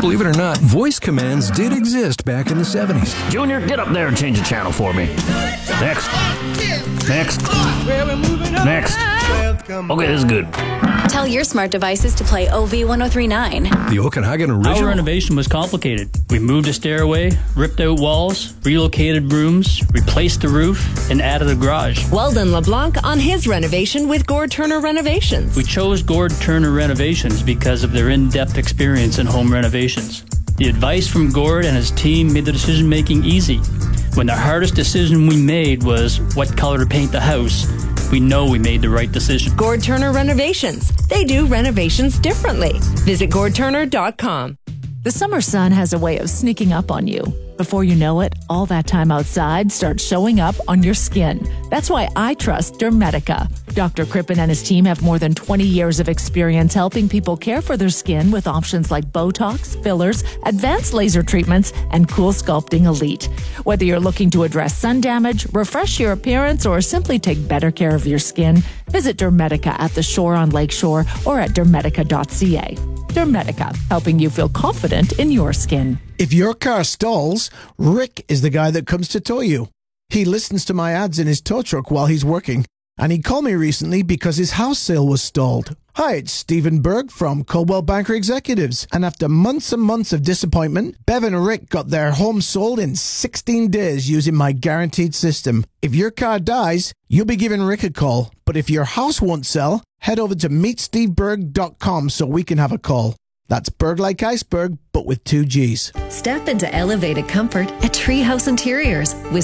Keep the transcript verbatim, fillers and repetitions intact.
Believe it or not, voice commands did exist back in the seventies. Junior, get up there and change the channel for me. Next. Next. Next. Okay, this is good. Tell your smart devices to play O V ten thirty-nine. The Okanagan original? Our renovation was complicated. We moved a stairway, ripped out walls, relocated rooms, replaced the roof, and added a garage. Weldon LeBlanc on his renovation with Gord Turner Renovations. We chose Gord Turner Renovations because of their in-depth experience in home renovations. The advice from Gord and his team made the decision-making easy. When the hardest decision we made was what color to paint the house, we know we made the right decision. Gord Turner Renovations. They do renovations differently. Visit gord turner dot com. The summer sun has a way of sneaking up on you. Before you know it, all that time outside starts showing up on your skin. That's why I trust Dermetica. Doctor Crippen and his team have more than twenty years of experience helping people care for their skin with options like Botox, fillers, advanced laser treatments, and Cool Sculpting Elite. Whether you're looking to address sun damage, refresh your appearance, or simply take better care of your skin, visit Dermetica at the Shore on Lakeshore or at dermetica dot c a. Dermetica, helping you feel confident in your skin. If your car stalls, Rick is the guy that comes to tow you. He listens to my ads in his tow truck while he's working, and he called me recently because his house sale was stalled. Hi, it's Stephen Berg from Coldwell Banker Executives, and after months and months of disappointment, Bev and Rick got their home sold in sixteen days using my guaranteed system. If your car dies, you'll be giving Rick a call, but if your house won't sell, head over to meet steve berg dot com so we can have a call. That's Berg like iceberg, but with two G's. Step into elevated comfort at Treehouse Interiors with